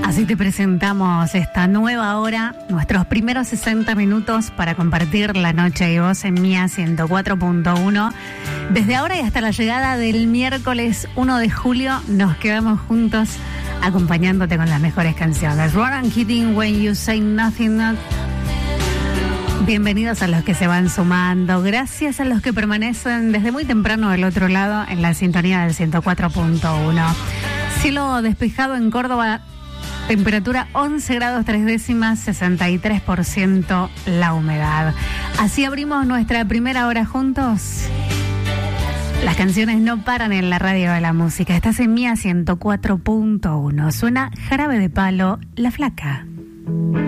Así te presentamos esta nueva hora, nuestros primeros 60 minutos para compartir la noche y voz en Mía 104.1. Desde ahora y hasta la llegada del miércoles 1 de julio nos quedamos juntos acompañándote con las mejores canciones. Ronan Keating, When You Say Nothing. Bienvenidos a los que se van sumando. Gracias a los que permanecen desde muy temprano del otro lado en la sintonía del 104.1. Cielo despejado en Córdoba. Temperatura 11 grados 3 décimas, 63% la humedad. Así abrimos nuestra primera hora juntos. Las canciones no paran en la radio de la música. Estás en Mía 104.1. Suena Jarabe de Palo, La Flaca.